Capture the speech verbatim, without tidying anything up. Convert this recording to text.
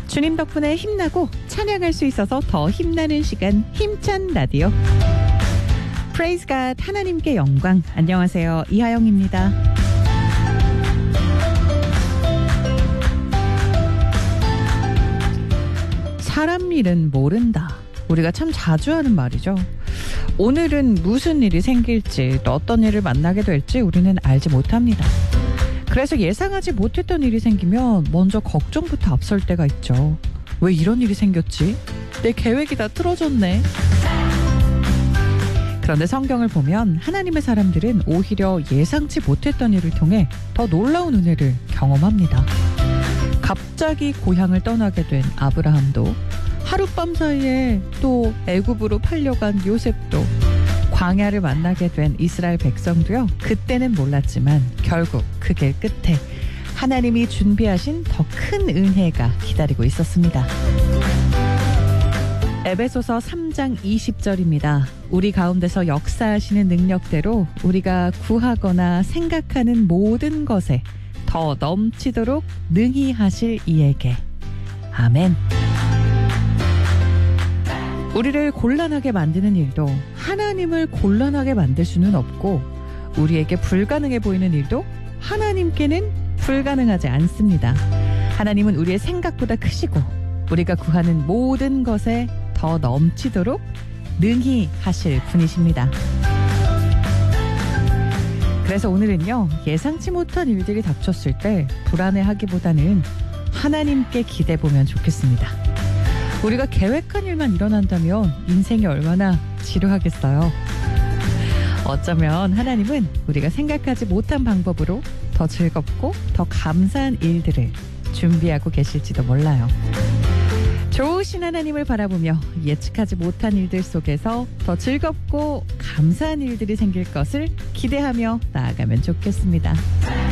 주님 덕분에 힘나고 찬양할 수 있어서 더 힘나는 시간, 힘찬 라디오. Praise God, 하나님께 영광. 안녕하세요, 이하영입니다. 사람 일은 모른다. 우리가 참 자주 하는 말이죠. 오늘은 무슨 일이 생길지, 또 어떤 일을 만나게 될지 우리는 알지 못합니다. 그래서 예상하지 못했던 일이 생기면 먼저 걱정부터 앞설 때가 있죠. 왜 이런 일이 생겼지? 내 계획이 다 틀어졌네. 그런데 성경을 보면 하나님의 사람들은 오히려 예상치 못했던 일을 통해 더 놀라운 은혜를 경험합니다. 갑자기 고향을 떠나게 된 아브라함도, 하룻밤 사이에 또 애굽으로 팔려간 요셉도, 광야를 만나게 된 이스라엘 백성도요, 그때는 몰랐지만 결국 그 길 끝에 하나님이 준비하신 더 큰 은혜가 기다리고 있었습니다. 에베소서 삼 장 이십 절입니다. 우리 가운데서 역사하시는 능력대로 우리가 구하거나 생각하는 모든 것에 더 넘치도록 능히 하실 이에게. 아멘. 우리를 곤란하게 만드는 일도 하나님을 곤란하게 만들 수는 없고, 우리에게 불가능해 보이는 일도 하나님께는 불가능하지 않습니다. 하나님은 우리의 생각보다 크시고 우리가 구하는 모든 것에 더 넘치도록 능히 하실 분이십니다. 그래서 오늘은요, 예상치 못한 일들이 닥쳤을 때 불안해하기보다는 하나님께 기대보면 좋겠습니다. 우리가 계획한 일만 일어난다면 인생이 얼마나 지루하겠어요. 어쩌면 하나님은 우리가 생각하지 못한 방법으로 더 즐겁고 더 감사한 일들을 준비하고 계실지도 몰라요. 좋으신 하나님을 바라보며 예측하지 못한 일들 속에서 더 즐겁고 감사한 일들이 생길 것을 기대하며 나아가면 좋겠습니다.